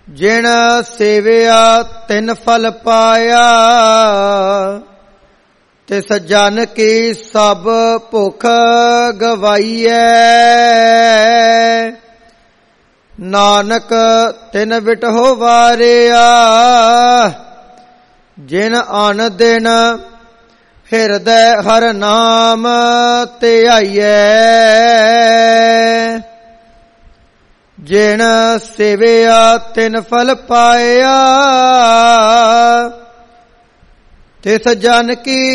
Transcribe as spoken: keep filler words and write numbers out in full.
ਜਿਣ ਸੇਵਿਆ ਤਿਨ ਫਲ ਪਾਇਆ, ਤਿਸ ਜਨ ਕੀ ਸਭ ਭੁਖ ਗਵਾਈਐ। ਨਾਨਕ ਤਿਨ ਬਿਟਹੁ ਵਾਰਿਆ, ਜਿਨ ਅਨ ਦਿਨ ਹਿਰਦੈ ਹਰਿ ਨਾਮ ਧਿਆਈਐ। ਜਿਣ ਸੇਵਿਆ ਤਿਨ ਫਲ ਪਾਇਆ, ਤਿਸ ਜਨ ਕੀ